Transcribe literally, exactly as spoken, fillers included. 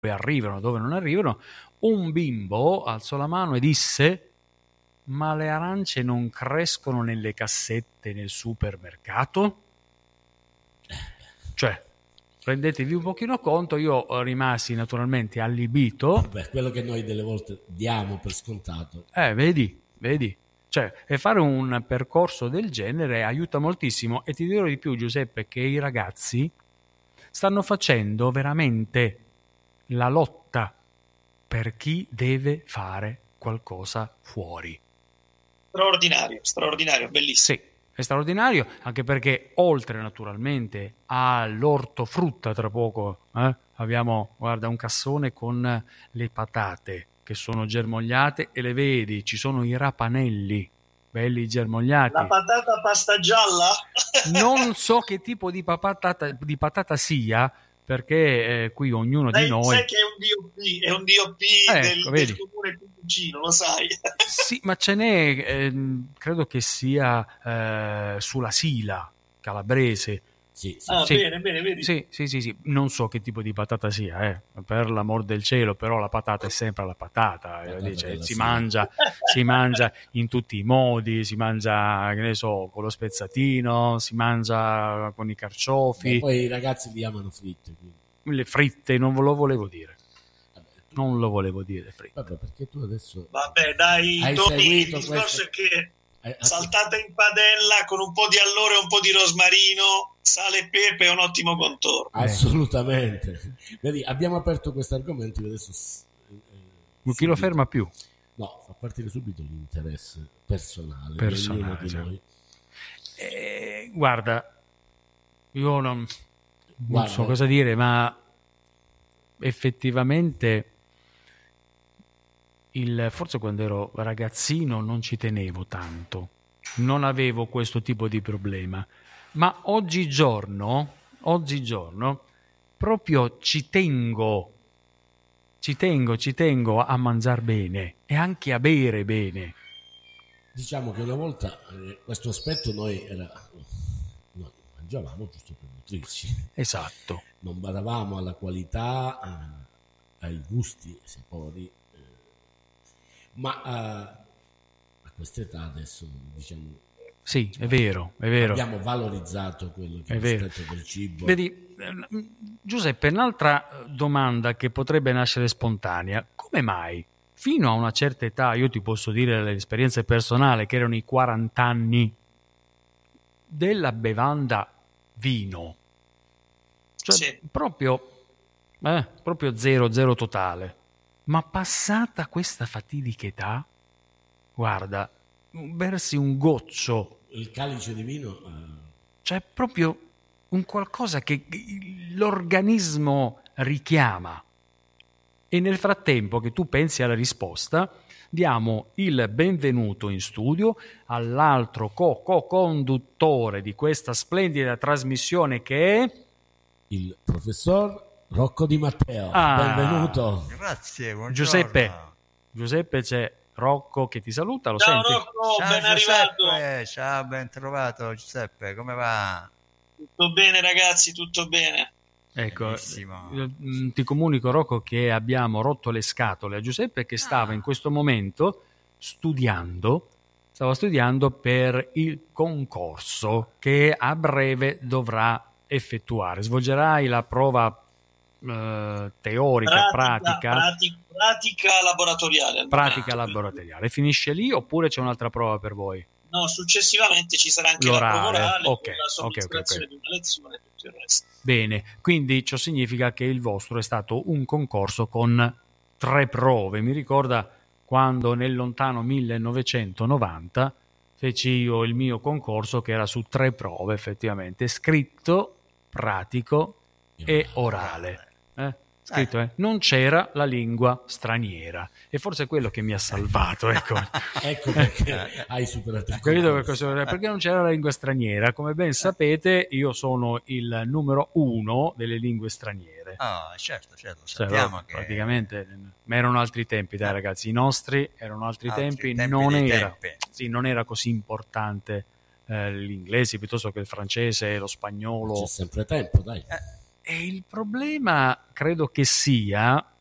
arrivano, dove non arrivano. Un bimbo alzò la mano e disse: ma le arance non crescono nelle cassette nel supermercato? Cioè, rendetevi un pochino conto. Io rimasi naturalmente allibito. Vabbè, quello che noi delle volte diamo per scontato. Eh, vedi, vedi. Cioè, e fare un percorso del genere aiuta moltissimo. E ti dirò di più, Giuseppe, che i ragazzi stanno facendo veramente la lotta per chi deve fare qualcosa fuori. Straordinario, straordinario, bellissimo. Sì, è straordinario, anche perché oltre naturalmente all'ortofrutta, tra poco eh, abbiamo, guarda, un cassone con le patate che sono germogliate e le vedi, ci sono i rapanelli belli germogliati. La patata pasta gialla? Non so che tipo di patata, di patata sia, perché eh, qui ognuno sai, di noi... Sai che è un D O P, è un D O P ecco, del, del comune più vicino, lo sai? Sì, ma ce n'è, eh, credo che sia eh, sulla Sila, calabrese. Sì, sì. Ah, sì. bene, bene, vedi. Sì, sì, sì, sì, non so che tipo di patata sia, eh, per l'amor del cielo, però la patata è sempre la patata, patata eh, cioè, si, Sila. mangia, si mangia in tutti i modi, si mangia, che ne so, con lo spezzatino, si mangia con i carciofi. E poi i ragazzi li amano fritte. Quindi. Le fritte, non lo volevo dire. Non lo volevo dire, fritte. Vabbè, perché tu adesso... Vabbè, dai, hai Tony, il seguito discorso questo... è che... Eh, saltata in padella con un po' di alloro e un po' di rosmarino, sale e pepe è un ottimo contorno. Assolutamente. Vedi, abbiamo aperto questo argomento e adesso eh, chi lo ferma più? No, fa partire subito l'interesse personale, personale di ognuno di noi. Eh, guarda, io non, non guarda, so cosa dire, ma effettivamente il, forse quando ero ragazzino non ci tenevo tanto, non avevo questo tipo di problema, ma oggigiorno, oggigiorno proprio ci tengo, ci tengo, ci tengo a mangiare bene e anche a bere bene. Diciamo che una volta eh, questo aspetto noi era, noi mangiavamo giusto per nutrirci. Esatto. Non badavamo alla qualità, eh, ai gusti, ai sapori. Ma uh, a quest'età adesso diciamo sì, è vero, è vero. Abbiamo valorizzato quello che è, è rispetto del cibo. Vedi, Giuseppe, un'altra domanda che potrebbe nascere spontanea: come mai fino a una certa età, io ti posso dire l'esperienza personale, che erano i quaranta anni della bevanda vino, cioè sì. proprio, eh, proprio zero, zero totale. Ma passata questa fatidica età, guarda, versi un goccio, il calice di vino, eh... cioè proprio un qualcosa che l'organismo richiama. E nel frattempo che tu pensi alla risposta, diamo il benvenuto in studio all'altro co-conduttore di questa splendida trasmissione, che è il professor Rocco Di Matteo. Ah, benvenuto. Grazie, buongiorno. Giuseppe, Giuseppe, c'è Rocco che ti saluta, lo ciao senti? Rocco, ciao, ben Giuseppe. arrivato. Ciao, ben trovato Giuseppe, come va? Tutto bene ragazzi, tutto bene. Ecco, Benissimo. ti comunico, Rocco, che abbiamo rotto le scatole a Giuseppe, che stava ah. in questo momento studiando, stava studiando per il concorso che a breve dovrà effettuare. Svolgerai la prova Uh, teorica, pratica, pratica, pratica laboratoriale. Pratica laboratoriale. Finisce lì oppure c'è un'altra prova per voi? No, successivamente ci sarà anche l'orale. La prova orale, okay, la somministrazione okay, okay, okay. di una lezione e tutto il resto. Bene, quindi ciò significa che il vostro è stato un concorso con tre prove. Mi ricorda quando nel lontano millenovecentonovanta feci io il mio concorso, che era su tre prove effettivamente: scritto, pratico e orale. Eh? Scritto, eh? Non c'era la lingua straniera, e forse è quello che mi ha salvato, ecco. Ecco perché hai superato il concorso, perché non c'era la lingua straniera. Come ben sapete, io sono il numero uno delle lingue straniere. Ah, certo, certo, sappiamo cioè, che praticamente, ma erano altri tempi, dai ragazzi, i nostri erano altri, altri tempi, tempi non era, tempi. Sì, non era così importante eh, l'inglese piuttosto che il francese, lo spagnolo. C'è sempre tempo, dai. Eh, E il problema credo che sia